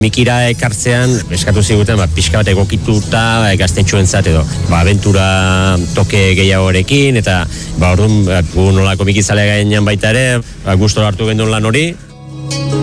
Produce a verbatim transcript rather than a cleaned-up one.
Mikira ekartzean, eskatu ziguten, ba, pixka bat egokituta ba, gaztetxoentzat edo, ba, abentura toke gehiagorekin, eta ba, orduan, ba, gu nolako mikizalea gainean baita ere, ba, gustora hartu gendun lan hori.